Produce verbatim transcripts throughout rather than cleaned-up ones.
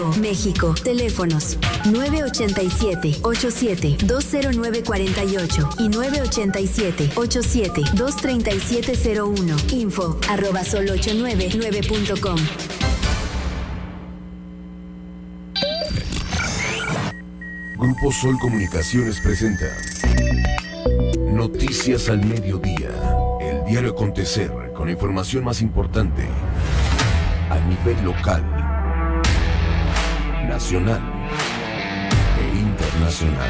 México. Teléfonos nueve ocho siete, ocho siete, dos cero nueve cuatro ocho y nueve ocho siete, ocho siete, dos tres siete cero uno. Info arroba sol ocho nueve nueve punto com. Grupo Sol Comunicaciones presenta Noticias al Mediodía, el diario acontecer con la información más importante a nivel local, nacional e internacional.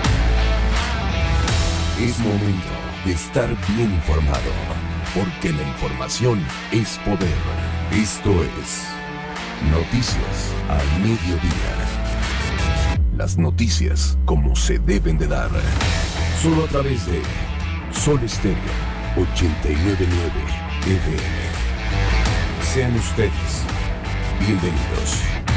Es momento de estar bien informado, porque la información es poder. Esto es Noticias al Mediodía. Las noticias como se deben de dar. Solo a través de Sol Estéreo ochenta y nueve punto nueve F M. Sean ustedes bienvenidos.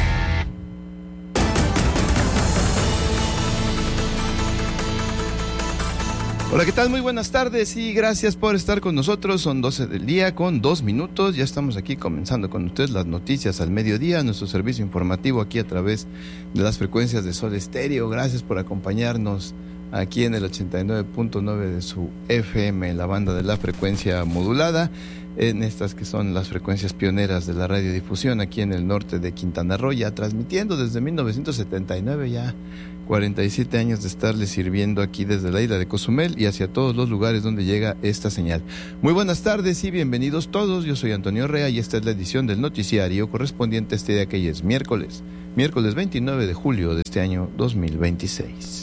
Hola, ¿qué tal? Muy buenas tardes y gracias por estar con nosotros. Son doce del día con dos minutos. Ya estamos aquí comenzando con ustedes las noticias al mediodía, nuestro servicio informativo aquí a través de las frecuencias de Sol Estéreo. Gracias por acompañarnos aquí en el ochenta y nueve punto nueve de su F M, la banda de la frecuencia modulada, en estas que son las frecuencias pioneras de la radiodifusión aquí en el norte de Quintana Roo, ya transmitiendo desde mil novecientos setenta y nueve, ya cuarenta y siete años de estarle sirviendo aquí desde la isla de Cozumel y hacia todos los lugares donde llega esta señal. Muy buenas tardes y bienvenidos todos. Yo soy Antonio Rea y esta es la edición del noticiario correspondiente a este día, que hoy es miércoles, miércoles veintinueve de julio de este año dos mil veintiséis.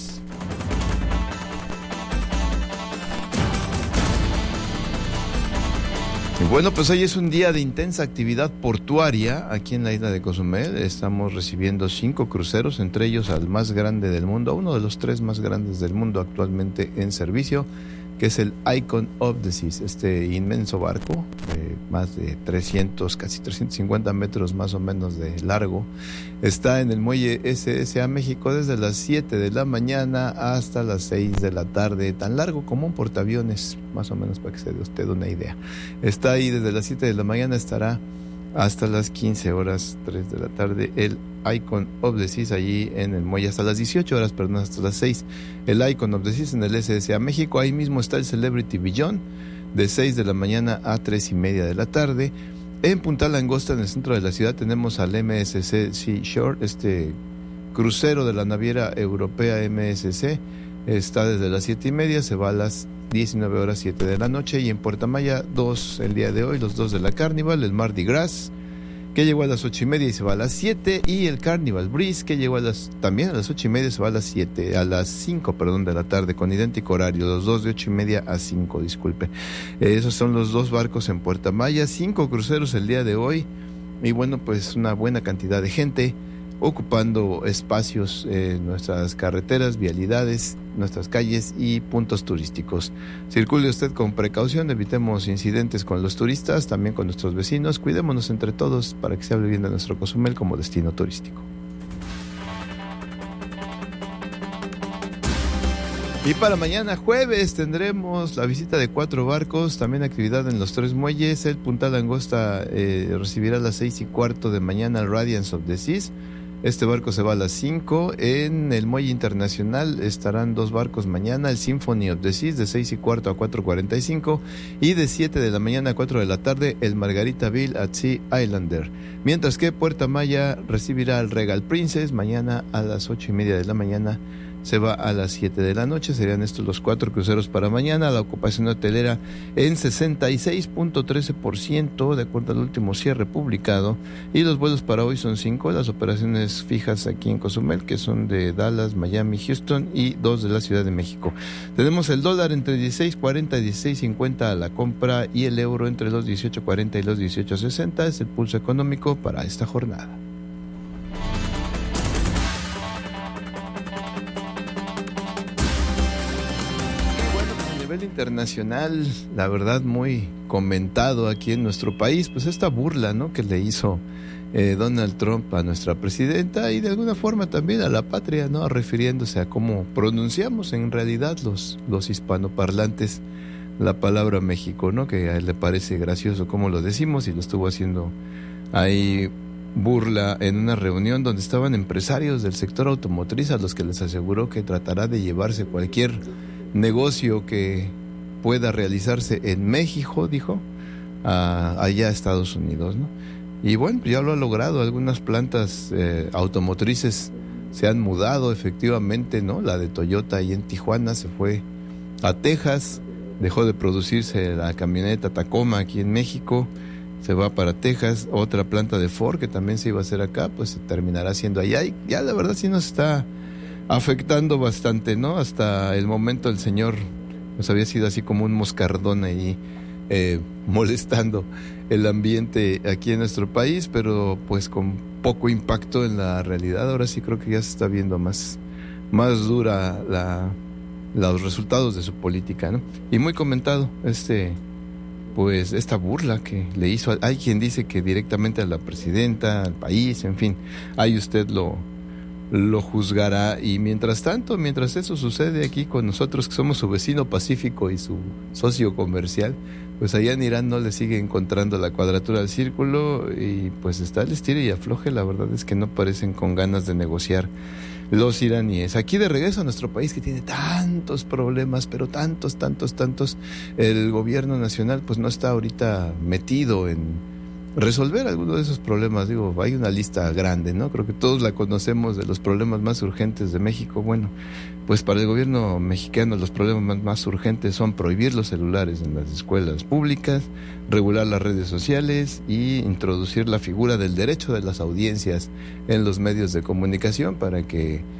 Y bueno, pues hoy es un día de intensa actividad portuaria aquí en la isla de Cozumel. Estamos recibiendo cinco cruceros, entre ellos al más grande del mundo, uno de los tres más grandes del mundo actualmente en servicio, que es el Icon of the Seas, este inmenso barco de más de trescientos, casi trescientos cincuenta metros más o menos de largo. Está en el muelle S S A México desde las siete de la mañana hasta las seis de la tarde, tan largo como un portaaviones, más o menos, para que se dé usted una idea. Está ahí desde las siete de la mañana, estará hasta las quince horas, tres de la tarde, el Icon of the Seas allí en el muelle, hasta las dieciocho horas, perdón, hasta las seis, el Icon of the Seas en el S S A México. Ahí mismo está el Celebrity Beyond de seis de la mañana a tres y media de la tarde. En Punta Langosta, en el centro de la ciudad, tenemos al M S C Sea Shore, este crucero de la naviera europea M S C, está desde las siete y media, se va a las diecinueve horas siete de la noche. Y en Puerto Maya, dos el día de hoy, los dos de la Carnival, el Mardi Gras, que llegó a las ocho y media y se va a las siete, y el Carnival Breeze, que llegó a las, también a las ocho y media y se va a las siete, a las cinco, perdón, de la tarde, con idéntico horario, los dos de ocho y media a cinco, disculpe. Eh, esos son los dos barcos en Puerto Maya, cinco cruceros el día de hoy, y bueno, pues una buena cantidad de gente ocupando espacios en nuestras carreteras, vialidades, nuestras calles y puntos turísticos. Circule usted con precaución, evitemos incidentes con los turistas, también con nuestros vecinos, cuidémonos entre todos para que se hable bien de nuestro Cozumel como destino turístico. Y para mañana jueves tendremos la visita de cuatro barcos, también actividad en los tres muelles. El Punta Langosta eh, recibirá a las seis y cuarto de mañana el Radiance of the Seas. Este barco se va a las cinco. En el muelle internacional estarán dos barcos mañana, el Symphony of the Seas de seis y cuarto a cuatro cuarenta y cinco, y de siete de la mañana a cuatro de la tarde el Margaritaville at Sea Islander. Mientras que Puerto Maya recibirá el Regal Princess mañana a las ocho y media de la mañana, se va a las siete de la noche. Serían estos los cuatro cruceros para mañana. La ocupación hotelera en sesenta y seis punto trece por ciento de acuerdo al último cierre publicado, y los vuelos para hoy son cinco, las operaciones fijas aquí en Cozumel, que son de Dallas, Miami, Houston, y dos de la Ciudad de México. Tenemos el dólar entre dieciséis cuarenta y dieciséis cincuenta a la compra, y el euro entre los dieciocho cuarenta y los dieciocho sesenta. Es el pulso económico para esta jornada. Internacional, la verdad, muy comentado aquí en nuestro país, pues esta burla, ¿no?, que le hizo eh, Donald Trump a nuestra presidenta, y de alguna forma también a la patria, ¿no?, refiriéndose a cómo pronunciamos en realidad los, los hispanoparlantes la palabra México, ¿no?, que a él le parece gracioso cómo lo decimos, y lo estuvo haciendo ahí burla en una reunión donde estaban empresarios del sector automotriz a los que les aseguró que tratará de llevarse cualquier negocio que pueda realizarse en México, dijo, a, allá a Estados Unidos, ¿no? Y bueno, pues ya lo ha logrado. Algunas plantas eh, automotrices se han mudado efectivamente, ¿no? La de Toyota ahí en Tijuana se fue a Texas, dejó de producirse la camioneta Tacoma aquí en México, se va para Texas. Otra planta de Ford que también se iba a hacer acá, pues se terminará haciendo allá. Y ya la verdad sí nos está afectando bastante, ¿no? Hasta el momento el señor pues había sido así como un moscardón ahí eh, molestando el ambiente aquí en nuestro país, pero pues con poco impacto en la realidad. Ahora sí creo que ya se está viendo más, más dura la, los resultados de su política, ¿no? Y muy comentado este pues esta burla que le hizo. Hay quien dice que directamente a la presidenta, al país, en fin, ahí usted lo lo juzgará. Y mientras tanto, mientras eso sucede aquí con nosotros, que somos su vecino pacífico y su socio comercial, pues allá en Irán no le sigue encontrando la cuadratura del círculo y pues está el estire y afloje. La verdad es que no parecen con ganas de negociar los iraníes. Aquí de regreso a nuestro país que tiene tantos problemas, pero tantos, tantos, tantos, el gobierno nacional pues no está ahorita metido en resolver algunos de esos problemas. Digo, hay una lista grande, ¿no? Creo que todos la conocemos de los problemas más urgentes de México. Bueno, pues para el gobierno mexicano los problemas más, más urgentes son prohibir los celulares en las escuelas públicas, regular las redes sociales y introducir la figura del derecho de las audiencias en los medios de comunicación para que